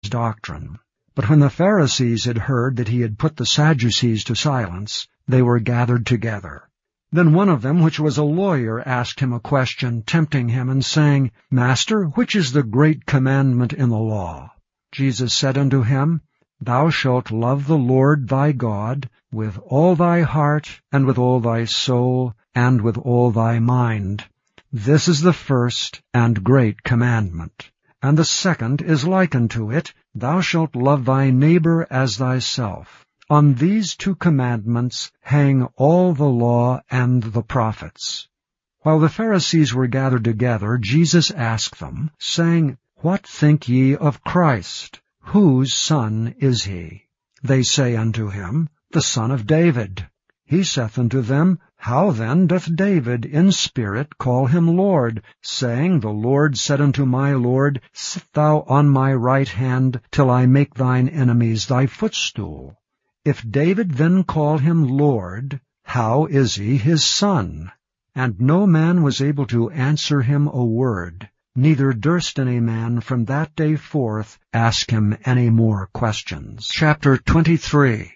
doctrine. But when the Pharisees had heard that he had put the Sadducees to silence, they were gathered together. Then one of them, which was a lawyer, asked him a question, tempting him, and saying, Master, which is the great commandment in the law? Jesus said unto him, Thou shalt love the Lord thy God with all thy heart, and with all thy soul, and with all thy mind. This is the first and great commandment. And the second is like unto it, Thou shalt love thy neighbor as thyself. On these two commandments hang all the law and the prophets. While the Pharisees were gathered together, Jesus asked them, saying, What think ye of Christ? Whose son is he? They say unto him, The son of David. He saith unto them, How then doth David in spirit call him Lord, saying, The Lord said unto my Lord, Sit thou on my right hand, till I make thine enemies thy footstool? If David then call him Lord, how is he his son? And no man was able to answer him a word, neither durst any man from that day forth ask him any more questions. Chapter 23.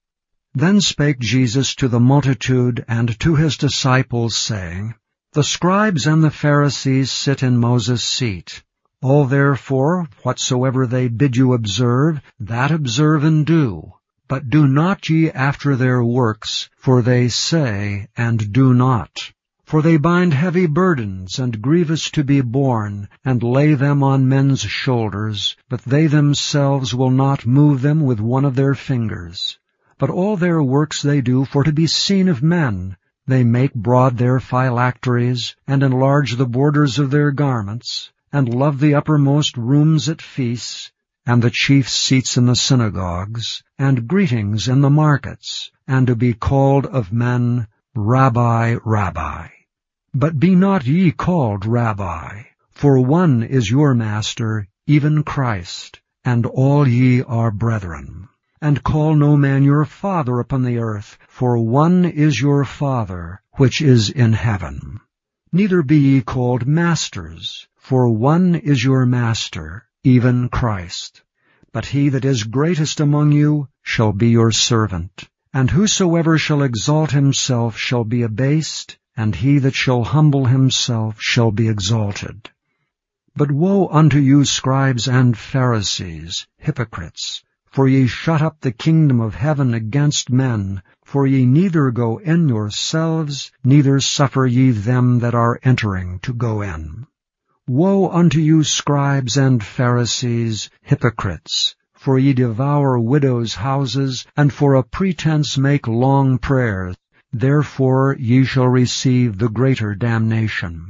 Then spake Jesus to the multitude and to his disciples, saying, The scribes and the Pharisees sit in Moses' seat. All therefore, whatsoever they bid you observe, that observe and do. But do not ye after their works, for they say and do not. For they bind heavy burdens, and grievous to be borne, and lay them on men's shoulders, but they themselves will not move them with one of their fingers. But all their works they do for to be seen of men. They make broad their phylacteries, and enlarge the borders of their garments, and love the uppermost rooms at feasts, and the chief seats in the synagogues, and greetings in the markets, and to be called of men, Rabbi, Rabbi. But be not ye called Rabbi, for one is your Master, even Christ, and all ye are brethren. And call no man your Father upon the earth, for one is your Father, which is in heaven. Neither be ye called masters, for one is your Master, even Christ. But he that is greatest among you shall be your servant. And whosoever shall exalt himself shall be abased, and he that shall humble himself shall be exalted. But woe unto you, scribes and Pharisees, hypocrites! For ye shut up the kingdom of heaven against men, for ye neither go in yourselves, neither suffer ye them that are entering to go in. Woe unto you, scribes and Pharisees, hypocrites! For ye devour widows' houses, and for a pretense make long prayers. Therefore ye shall receive the greater damnation.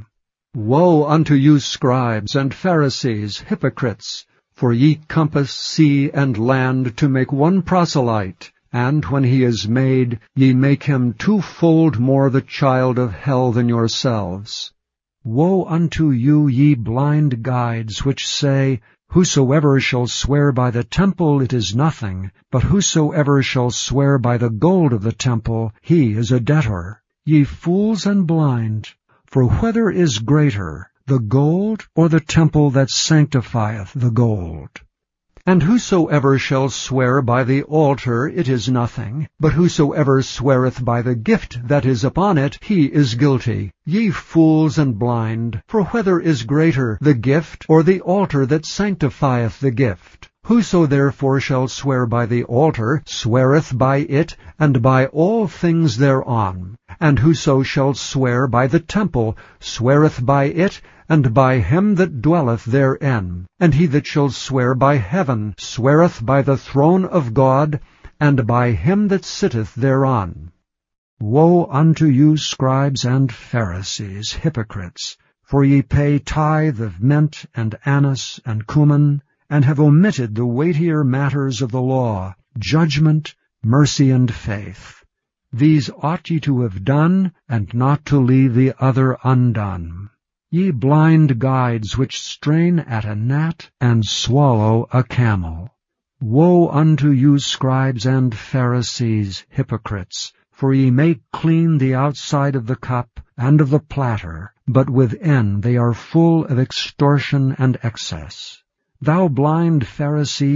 Woe unto you, scribes and Pharisees, hypocrites! For ye compass sea and land to make one proselyte, and when he is made, ye make him twofold more the child of hell than yourselves. Woe unto you, ye blind guides, which say, Whosoever shall swear by the temple, it is nothing, but whosoever shall swear by the gold of the temple, he is a debtor. Ye fools and blind! For whether is greater, the gold or the temple that sanctifieth the gold? And whosoever shall swear by the altar, it is nothing, but whosoever sweareth by the gift that is upon it, he is guilty. Ye fools and blind! For whether is greater, the gift or the altar that sanctifieth the gift? Whoso therefore shall swear by the altar sweareth by it, and by all things thereon. And whoso shall swear by the temple sweareth by it, and by him that dwelleth therein. And he that shall swear by heaven sweareth by the throne of God, and by him that sitteth thereon. Woe unto you, scribes and Pharisees, hypocrites! For ye pay tithe of mint and anise and cumin, and have omitted the weightier matters of the law, judgment, mercy, and faith. These ought ye to have done, and not to leave the other undone. Ye blind guides, which strain at a gnat, and swallow a camel. Woe unto you, scribes and Pharisees, hypocrites! For ye make clean the outside of the cup and of the platter, but within they are full of extortion and excess. Thou blind Pharisee,